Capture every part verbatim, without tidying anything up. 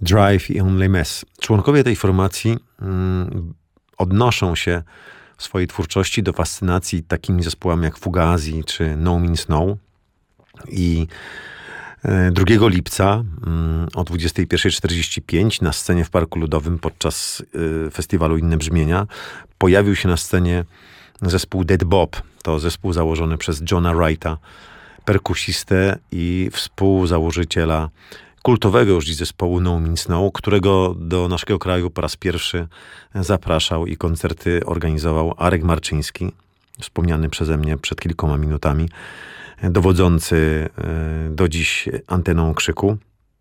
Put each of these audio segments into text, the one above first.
Drive i Only Mess. Członkowie tej formacji mm, odnoszą się w swojej twórczości do fascynacji takimi zespołami jak Fugazi czy No Means No. I drugiego lipca o dwudziestej pierwszej czterdzieści pięć na scenie w Parku Ludowym podczas festiwalu Inne Brzmienia pojawił się na scenie zespół Dead Bob. To zespół założony przez Johna Wrighta, perkusistę i współzałożyciela kultowego już dziś zespołu No Means No, którego do naszego kraju po raz pierwszy zapraszał i koncerty organizował Arek Marczyński, wspomniany przeze mnie przed kilkoma minutami, dowodzący do dziś anteną krzyku.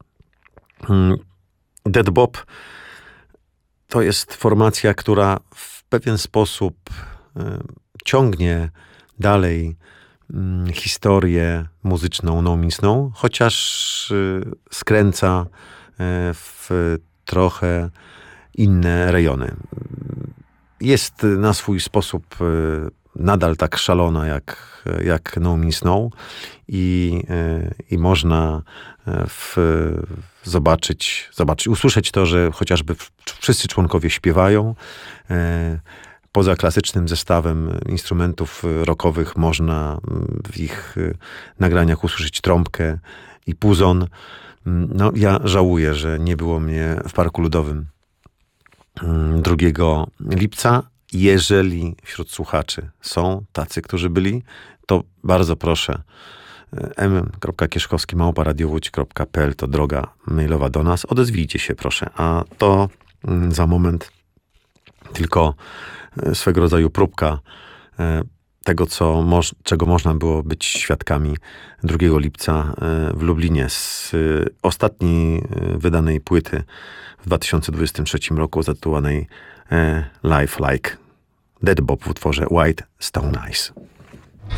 Dead Bob to jest formacja, która w pewien sposób ciągnie dalej historię muzyczną No Means No, chociaż skręca w trochę inne rejony. Jest na swój sposób nadal tak szalona jak, jak No Means No i, i można w, zobaczyć, zobaczyć, usłyszeć to, że chociażby wszyscy członkowie śpiewają. Poza klasycznym zestawem instrumentów rockowych można w ich nagraniach usłyszeć trąbkę i puzon. No, ja żałuję, że nie było mnie w Parku Ludowym drugiego lipca. Jeżeli wśród słuchaczy są tacy, którzy byli, to bardzo proszę. m kropka kieszkowski małpa radiowódź kropka p l to droga mailowa do nas. Odezwijcie się proszę. A to za moment tylko swego rodzaju próbka tego, co moż, czego można było być świadkami drugiego lipca w Lublinie z ostatniej wydanej płyty w dwa tysiące dwudziestym trzecim roku zatytułowanej Life Like Dead Bob w utworze White Stone Eyes.